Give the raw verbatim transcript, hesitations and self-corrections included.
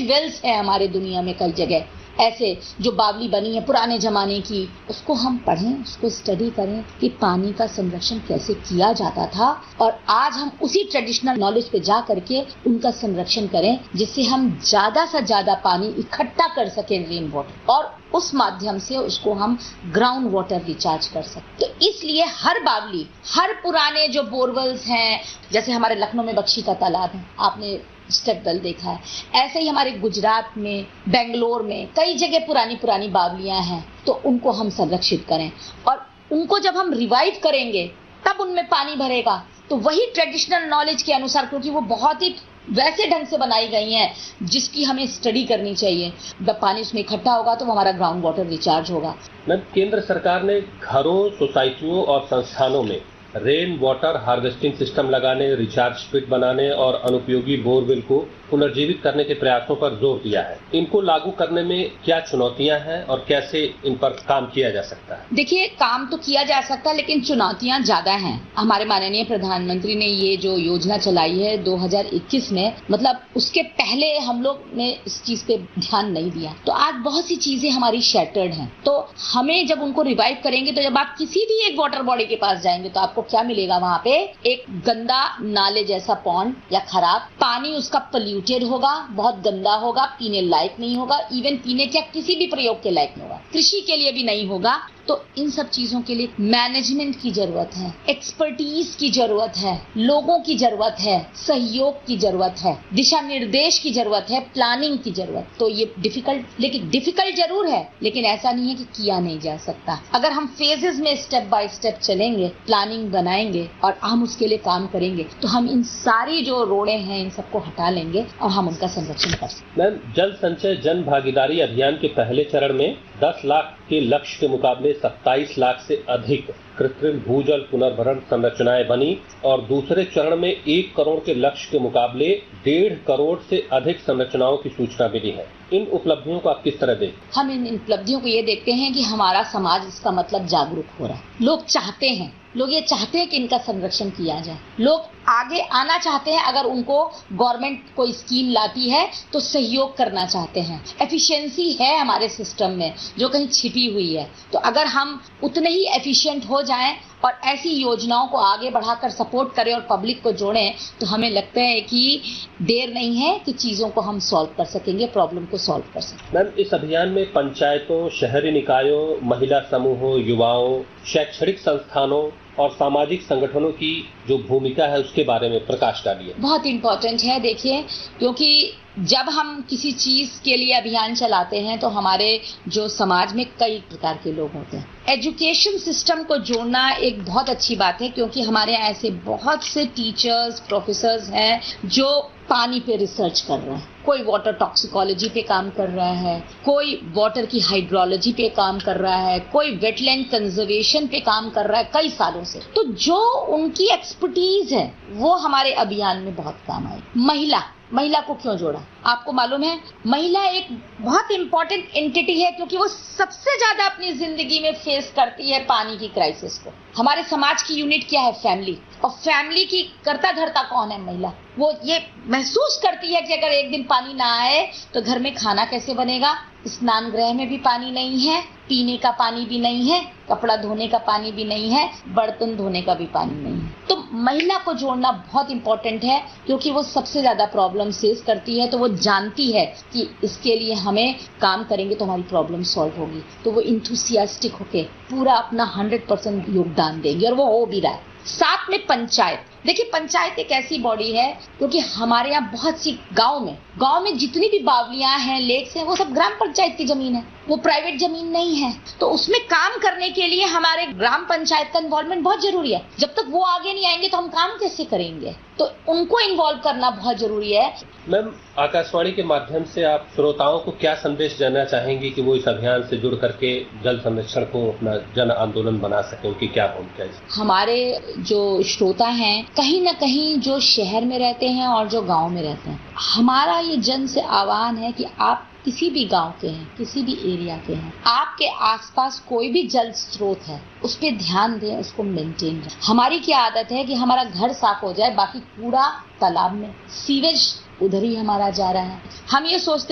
Wales है हमारे दुनिया में कई जगह ऐसे जो बावली बनी है पुराने जमाने की, उसको हम पढ़ें, उसको स्टडी करें कि पानी का संरक्षण कैसे किया जाता था, और आज हम उसी ट्रेडिशनल नॉलेज पे जा करके उनका संरक्षण करें, जिससे हम ज्यादा से ज्यादा पानी इकट्ठा कर सकें रेन वाटर, और उस माध्यम से उसको हम ग्राउंड वाटर रिचार्ज कर सकते। तो इसलिए हर बावली, हर पुराने जो बोरवेल्स हैं, जैसे हमारे लखनऊ में बख्शी का तालाब है, आपने स्टेप वेल देखा है, ऐसे ही हमारे गुजरात में, बेंगलोर में कई जगह पुरानी पुरानी बावलियां हैं, तो उनको हम संरक्षित करें, और उनको जब हम रिवाइव करेंगे तब उनमें पानी भरेगा। तो वही ट्रेडिशनल नॉलेज के अनुसार, क्योंकि वो बहुत ही वैसे ढंग से बनाई गई हैं जिसकी हमें स्टडी करनी चाहिए, जब पानी उसमें इकट्ठा होगा तो हमारा ग्राउंड वाटर रिचार्ज होगा। मैम, केंद्र सरकार ने घरों, सोसाइटियों और संस्थानों में रेन वाटर हार्वेस्टिंग सिस्टम लगाने, रिचार्ज पिट बनाने और अनुपयोगी बोरवेल को पुनर्जीवित करने के प्रयासों पर जोर दिया है। इनको लागू करने में क्या चुनौतियां हैं और कैसे इन पर काम किया जा सकता है? देखिए, काम तो किया जा सकता है, लेकिन चुनौतियां ज्यादा हैं। हमारे माननीय प्रधानमंत्री ने ये जो योजना चलाई है दो हज़ार इक्कीस में, मतलब उसके पहले हम लोग ने इस चीज पे ध्यान नहीं दिया, तो आज बहुत सी चीजें हमारी शैटर्ड हैं। तो हमें जब उनको रिवाइव करेंगे, तो जब आप किसी भी एक वाटर बॉडी के पास जाएंगे तो आपको क्या मिलेगा? वहां पे एक गंदा नाले जैसा पॉन्ड या खराब पानी, उसका पोल्यूटेड होगा, बहुत गंदा होगा, पीने लायक नहीं होगा, इवन पीने के किसी भी प्रयोग के लायक नहीं होगा, कृषि के लिए भी नहीं होगा। तो इन सब चीजों के लिए मैनेजमेंट की जरूरत है, एक्सपर्टीज की जरूरत है, लोगों की जरूरत है, सहयोग की जरूरत है, दिशा निर्देश की जरूरत है, प्लानिंग की जरूरत। तो ये डिफिकल्ट, लेकिन डिफिकल्ट जरूर है, लेकिन ऐसा नहीं है कि किया नहीं जा सकता। अगर हम फेजेस में स्टेप बाय स्टेप चलेंगे, प्लानिंग बनाएंगे और हम उसके लिए काम करेंगे, तो हम इन सारी जो रोड़े हैं इन सबको हटा लेंगे और हम उनका संरक्षण कर सकते। मैम, जल संचय जन भागीदारी अभियान के पहले चरण में दस लाख के लक्ष्य के मुकाबले सत्ताईस लाख से अधिक कृत्रिम भूजल पुनर्भरण संरचनाएं बनी, और दूसरे चरण में एक करोड़ के लक्ष्य के मुकाबले डेढ़ करोड़ से अधिक संरचनाओं की सूचना मिली है। इन उपलब्धियों को आप किस तरह देखते हैं? हम इन उपलब्धियों को ये देखते हैं कि हमारा समाज इसका मतलब जागरूक हो रहा है। लोग चाहते हैं, लोग ये चाहते हैं कि इनका संरक्षण किया जाए, लोग आगे आना चाहते हैं। अगर उनको गवर्नमेंट कोई स्कीम लाती है तो सहयोग करना चाहते हैं। एफिशिएंसी है हमारे सिस्टम में जो कहीं छिपी हुई है, तो अगर हम उतने ही एफिशिएंट हो जाएं और ऐसी योजनाओं को आगे बढ़ाकर सपोर्ट करें और पब्लिक को जोड़ें, तो हमें लगता है कि देर नहीं है कि चीजों को हम सॉल्व कर सकेंगे, प्रॉब्लम को सॉल्व कर सकेंगे। मैम, इस अभियान में पंचायतों, शहरी निकायों, महिला समूहों, युवाओं, शैक्षणिक संस्थानों और सामाजिक संगठनों की जो भूमिका है उसके बारे में प्रकाश डालिए। बहुत इम्पोर्टेंट है, देखिए, क्योंकि जब हम किसी चीज के लिए अभियान चलाते हैं तो हमारे जो समाज में कई प्रकार के लोग होते हैं। एजुकेशन सिस्टम को जोड़ना एक बहुत अच्छी बात है, क्योंकि हमारे यहाँ ऐसे बहुत से टीचर्स, प्रोफेसर्स हैं जो पानी पे रिसर्च कर रहे हैं। कोई वाटर टॉक्सिकोलॉजी पे काम कर रहा है, कोई वाटर की हाइड्रोलॉजी पे काम कर रहा है, कोई वेटलैंड कंजर्वेशन पे काम कर रहा है कई सालों से। तो जो उनकी एक्सपर्टीज है वो हमारे अभियान में बहुत काम आई। महिला महिला को क्यों जोड़ा? आपको मालूम है, महिला एक बहुत इंपॉर्टेंट एंटिटी है, क्योंकि वो सबसे ज्यादा अपनी जिंदगी में फेस करती है पानी की क्राइसिस को। हमारे समाज की यूनिट क्या है? फैमिली। और फैमिली की कर्ता धर्ता कौन है? महिला। वो ये महसूस करती है कि अगर एक दिन पानी ना आए तो घर में खाना कैसे बनेगा, स्नान गृह में भी पानी नहीं है, पीने का पानी भी नहीं है, कपड़ा धोने का पानी भी नहीं है, बर्तन धोने का भी पानी नहीं है। तो महिला को जोड़ना बहुत इंपॉर्टेंट है, क्योंकि वो सबसे ज्यादा प्रॉब्लम फेस करती है। तो वो जानती है कि इसके लिए हमें काम करेंगे तो हमारी प्रॉब्लम सॉल्व होगी। तो वो इंथुसियास्टिक होके पूरा अपना हंड्रेड परसेंट योगदान देंगे, और वो हो भी रहा है। साथ में पंचायत, देखिए, पंचायत एक ऐसी बॉडी है, क्योंकि हमारे यहाँ बहुत सी गांव में गांव में जितनी भी बावलियां हैं, लेक्स हैं, वो सब ग्राम पंचायत की जमीन है, वो प्राइवेट जमीन नहीं है। तो उसमें काम करने के लिए हमारे ग्राम पंचायत का इन्वॉल्वमेंट बहुत जरूरी है। जब तक वो आगे नहीं आएंगे तो हम काम कैसे करेंगे? तो उनको इन्वॉल्व करना बहुत जरूरी है। मैम, आकाशवाणी के माध्यम से आप श्रोताओं को क्या संदेश देना चाहेंगी कि वो इस अभियान से जुड़ करके जल संरक्षण को अपना जन आंदोलन बना सके? उनकी क्या भूमिका है? हमारे जो श्रोता हैं, कहीं ना कहीं जो शहर में रहते हैं और जो गांव में रहते हैं, हमारा ये जन से आह्वान है कि आप किसी भी गांव के हैं, किसी भी एरिया के हैं, आपके आसपास कोई भी जल स्रोत है, उस पर ध्यान दें, उसको मेंटेन करें। हमारी क्या आदत है कि हमारा घर साफ हो जाए, बाकी कूड़ा तालाब में, सीवेज उधर ही हमारा जा रहा है। हम ये सोचते